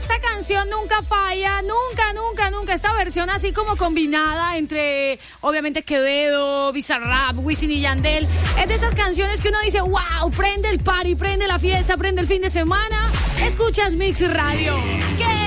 esta canción nunca falla, nunca. Esta versión así como combinada entre, obviamente, Quevedo, Bizarrap, Wisin y Yandel. Es de esas canciones que uno dice, wow, prende el party, prende la fiesta, prende el fin de semana. Escuchas Mix Radio. ¿Qué